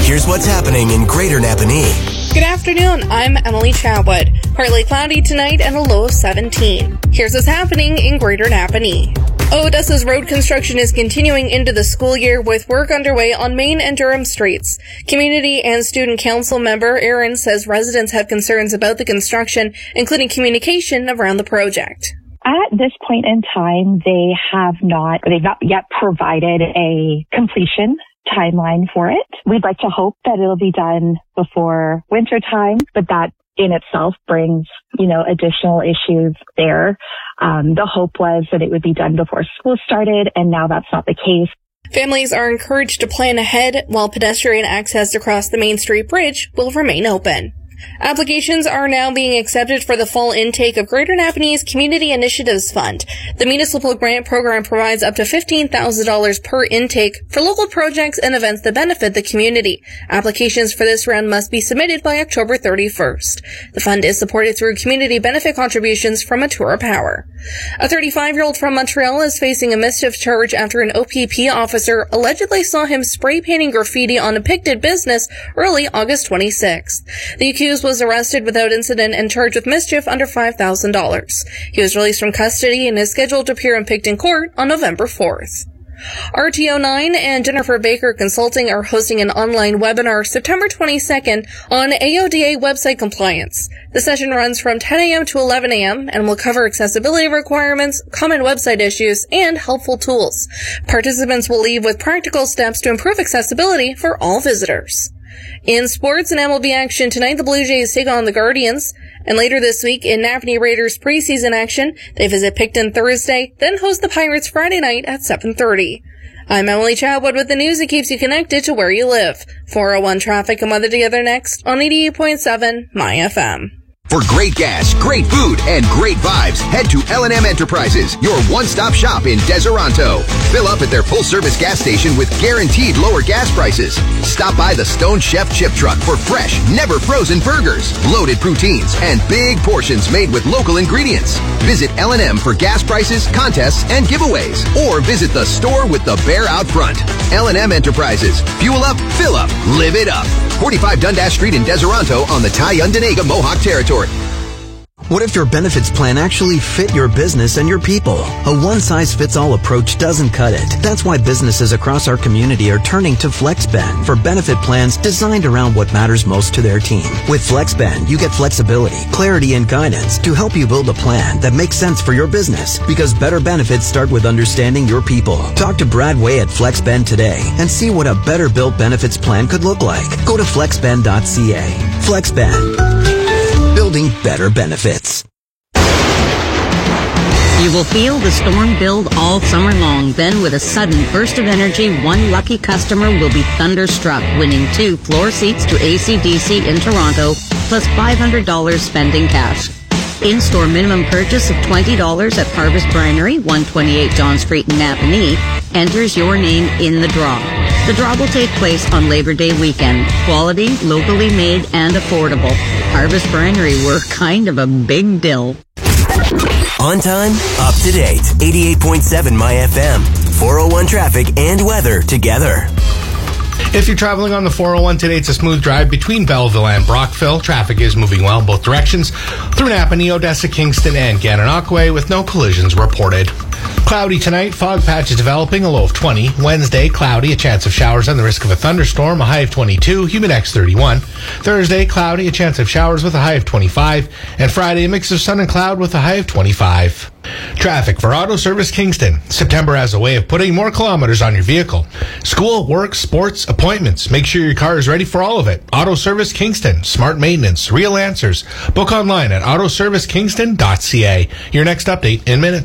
Here's what's happening in Greater Napanee. Good afternoon, I'm Emily Chatwood. Partly cloudy tonight and a low of 17. Here's what's happening in Greater Napanee. Odessa's road construction is continuing into the school year with work underway on Main and Durham streets. Community and Student Council member Aaron says residents have concerns about the construction, including communication around the project. At this point in time, they've not yet provided a completion timeline for it. We'd like to hope that it'll be done before winter time, but that in itself brings, additional issues there. The hope was that it would be done before school started, and now that's not the case. Families are encouraged to plan ahead, while pedestrian access across the Main Street Bridge will remain open. Applications are now being accepted for the fall intake of Greater Napanee's Community Initiatives Fund. The municipal grant program provides up to $15,000 per intake for local projects and events that benefit the community. Applications for this round must be submitted by October 31st. The fund is supported through community benefit contributions from Atura Power. A 35-year-old from Montreal is facing a mischief charge after an OPP officer allegedly saw him spray painting graffiti on a Pictet business early August 26th. The accused was arrested without incident and charged with mischief under $5,000. He was released from custody and is scheduled to appear in Picton Court on November 4th. RTO9 and Jennifer Baker Consulting are hosting an online webinar September 22nd on AODA website compliance. The session runs from 10 a.m. to 11 a.m. and will cover accessibility requirements, common website issues, and helpful tools. Participants will leave with practical steps to improve accessibility for all visitors. In sports and MLB action tonight, the Blue Jays take on the Guardians. And later this week, in Napanee Raiders preseason action, they visit Picton Thursday, then host the Pirates Friday night at 7:30. I'm Emily Chatwood with the news that keeps you connected to where you live. 401 traffic and weather together next on 88.7 My FM. For great gas, great food, and great vibes, head to L&M Enterprises, your one-stop shop in Deseronto. Fill up at their full-service gas station with guaranteed lower gas prices. Stop by the Stone Chef Chip Truck for fresh, never-frozen burgers, loaded poutines, and big portions made with local ingredients. Visit L&M for gas prices, contests, and giveaways. Or visit the store with the bear out front. L&M Enterprises. Fuel up, fill up, live it up. 45 Dundas Street in Deseronto on the Tyondenaga Mohawk Territory. What if your benefits plan actually fit your business and your people? A one-size-fits-all approach doesn't cut it. That's why businesses across our community are turning to FlexBend for benefit plans designed around what matters most to their team. With FlexBend, you get flexibility, clarity, and guidance to help you build a plan that makes sense for your business, because better benefits start with understanding your people. Talk to Brad Way at FlexBend today and see what a better-built benefits plan could look like. Go to flexbend.ca. FlexBend. Building better benefits. You will feel the storm build all summer long. Then, with a sudden burst of energy, one lucky customer will be thunderstruck, winning 2 floor seats to AC/DC in Toronto, plus $500 spending cash. In-store minimum purchase of $20 at Harvest Brinery, 128 John Street in Napanee, enters your name in the draw. The draw will take place on Labor Day weekend. Quality, locally made, and affordable. Harvest Brinery were kind of a big deal. On time, up to date. 88.7 My FM. 401 traffic and weather together. If you're traveling on the 401 today, it's a smooth drive between Belleville and Brockville. Traffic is moving well in both directions through Napanee, Odessa, Kingston, and Gananoque with no collisions reported. Cloudy tonight, fog patches developing, a low of 20. Wednesday, cloudy, a chance of showers and the risk of a thunderstorm, a high of 22, Humidex 31. Thursday, cloudy, a chance of showers with a high of 25. And Friday, a mix of sun and cloud with a high of 25. Traffic for Auto Service Kingston. September has a way of putting more kilometers on your vehicle. School, work, sports, appointments. Make sure your car is ready for all of it. Auto Service Kingston. Smart maintenance. Real answers. Book online at autoservicekingston.ca. Your next update in minutes.